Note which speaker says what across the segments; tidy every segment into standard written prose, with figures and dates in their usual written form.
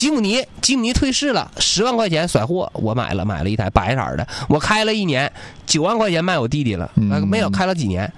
Speaker 1: 吉姆尼退市了，10万块钱甩货，我买了一台白色的，我开了1年，9万块钱卖我弟弟了，没有开了几年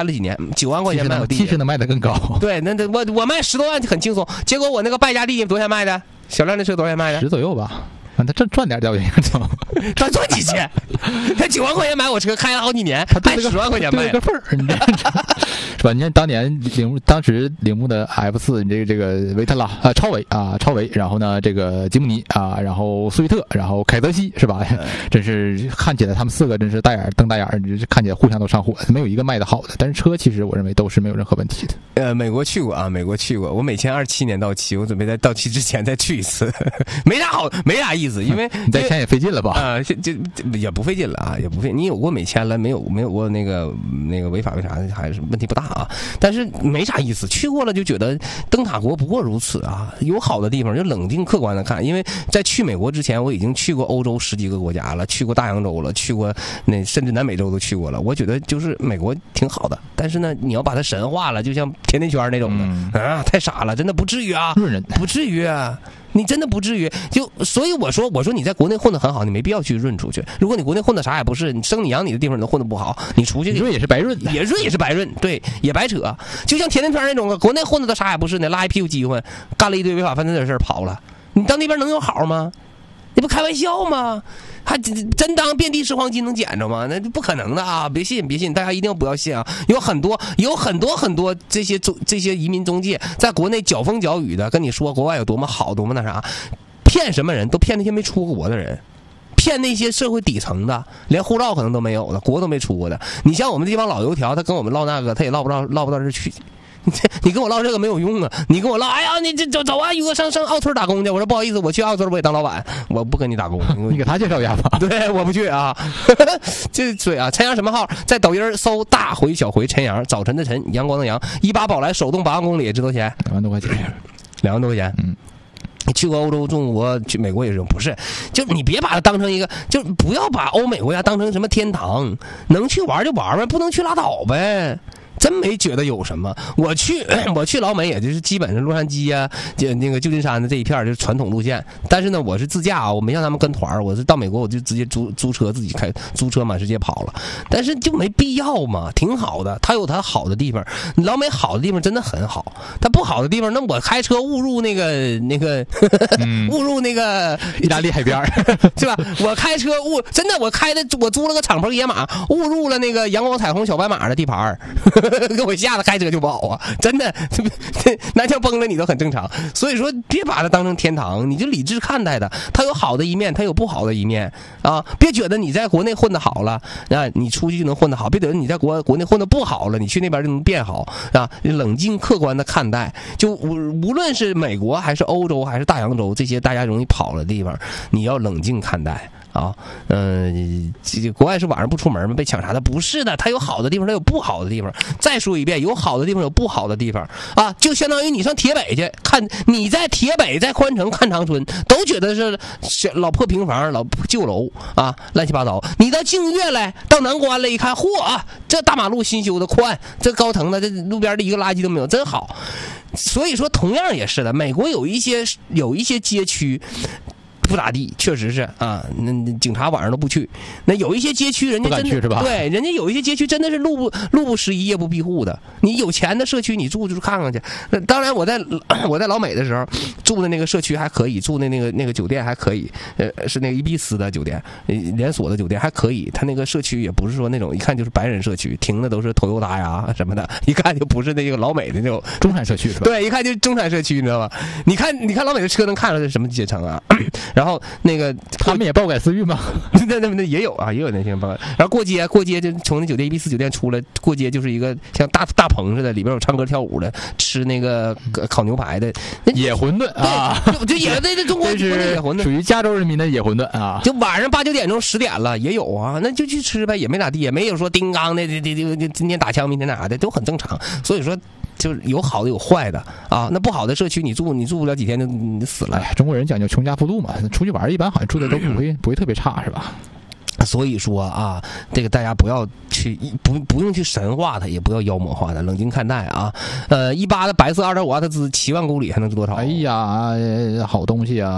Speaker 1: ，9万块钱卖我弟弟，
Speaker 2: 其实能卖得更高。
Speaker 1: 对，那我卖10多万很轻松，结果我那个败家弟弟多少钱卖的？小亮那车多少钱卖的？
Speaker 2: 10左右吧。他赚点掉钱，
Speaker 1: 他赚几千？他9万块钱买我车，开了好几年，卖10万块钱卖
Speaker 2: 个份儿，你是吧？你看当时铃木的 F4，你这个维特拉超维，然后呢这个吉姆尼然后斯维特，然后凯泽西是吧？真是看起来他们4个真是瞪大眼，看起来互相都上火，没有一个卖的好的。但是车其实我认为都是没有任何问题的。
Speaker 1: 美国去过，我美签27年到期，我准备在到期之前再去一次，没啥意思。因为
Speaker 2: 你再签也费劲了吧？
Speaker 1: 就也不费劲了啊，也不费。你有过美签了，没有过那个违法为啥还是问题不大啊？但是没啥意思，去过了就觉得灯塔国不过如此啊。有好的地方就冷静客观的看，因为在去美国之前，我已经去过欧洲10几个国家了，去过大洋洲了，去过甚至南美洲都去过了。我觉得就是美国挺好的，但是呢，你要把它神化了，就像甜甜圈那种的太傻了，真的不至于啊，不至于啊。你真的不至于，所以我说你在国内混得很好，你没必要去润出去。如果你国内混得啥也不是，你生你养你的地方你都混得不好，你出去
Speaker 2: 润也是白润，
Speaker 1: 也是白润，对，也白扯。就像甜甜圈那种国内混得都啥也不是呢，拉一屁股机会，干了一堆违法犯罪的事跑了，你到那边能有好吗？你不开玩笑吗？还真当遍地是黄金能捡着吗？那不可能的啊！别信，大家一定不要信啊！有很多这些移民中介在国内搅风搅雨的跟你说国外有多么好，多么那啥，骗什么人都骗那些没出过国的人，骗那些社会底层的，连护照可能都没有的，国都没出过的。你像我们这帮老油条，他跟我们唠那个，他也唠不到这去。你跟我唠这个没有用啊！你跟我唠，哎呀，你这走啊，宇哥上奥村打工去。我说不好意思，我去奥村我也当老板，我不跟你打工。
Speaker 2: 你给他介绍一下吧。
Speaker 1: 对，我不去啊。这嘴啊，陈阳什么号？在抖音搜大回小回陈阳，早晨的晨，阳光的阳，18宝来手动8万公里，值多少钱
Speaker 2: ？2万多块钱
Speaker 1: ，2万多块钱。你去过欧洲、中国、去美国也是，不是？就你别把它当成一个，就不要把欧美国家当成什么天堂，能去玩就玩呗，不能去拉倒呗。真没觉得有什么。我去老美，也就是基本上洛杉矶啊，那个旧金山的这一片就是传统路线。但是呢，我是自驾啊，我没让他们跟团，我是到美国我就直接租车自己开，租车满世界跑了。但是就没必要嘛，挺好的，它有它好的地方。老美好的地方真的很好，它不好的地方，那我开车误入那个误入那个
Speaker 2: 意大利海边
Speaker 1: 是吧？我开车真的我租了个敞篷野马，误入了那个阳光彩虹小白马的地盘给我吓得开车就跑啊！真的，那叫崩了你都很正常。所以说，别把它当成天堂，你就理智看待它。它有好的一面，它有不好的一面啊！别觉得你在国内混得好了啊，你出去就能混得好；别觉得你在国内混得不好了，你去那边就能变好啊！冷静客观的看待，就无论是美国还是欧洲还是大洋洲这些大家容易跑的地方，你要冷静看待。啊，国外是晚上不出门吗？被抢啥的？不是的，它有好的地方，它有不好的地方。再说一遍，有好的地方，有不好的地方啊，就相当于你上铁北去看，你在铁北在宽城看长春，都觉得是老破平房、老旧楼啊，乱七八糟。你到净月来，到南关来一看，嚯啊，这大马路新修的宽，这高层的，这路边的一个垃圾都没有，真好。所以说，同样也是的，美国有一些街区。不咋地，确实是啊，那警察晚上都不去。那有一些街区，人家真的
Speaker 2: 是吧？
Speaker 1: 对，人家有一些街区真的是路不拾遗，夜不闭户的。你有钱的社区，你住看看去。当然，我在老美的时候住的那个社区还可以，住的那个酒店还可以，是那个伊比斯的酒店，连锁的酒店还可以。他那个社区也不是说那种一看就是白人社区，停的都是Toyota呀什么的，一看就不是那个老美的那种
Speaker 2: 中产社区是吧？
Speaker 1: 对，一看就是中产社区，你知道吧？你看老美的车能看出来是什么阶层啊？然后那个
Speaker 2: 他们也爆改私域吗？
Speaker 1: 那也有啊，也有那些爆改。然后过街就从那酒店伊比斯酒店出来，过街就是一个像大棚似的，里边有唱歌跳舞的，吃那个烤牛排的
Speaker 2: 野馄饨啊，
Speaker 1: 就也这中国野馄饨
Speaker 2: 属于加州人民的野馄饨啊。
Speaker 1: 就晚上8、9点钟10点了也有啊，那就去吃呗，也没咋地，也没有说叮当的今天打枪明天那啥的，都很正常。所以说。就是有好的有坏的啊，那不好的社区你住不了几天就你死了。
Speaker 2: 中国人讲究穷家富路嘛，出去玩一般好像住的都不会特别差，是吧？
Speaker 1: 所以说啊，这个大家不要去不用去神化它，也不要妖魔化它，冷静看待啊。18的白色2.5瓦特兹7万公里还能值多少？
Speaker 2: 哎呀，好东西啊！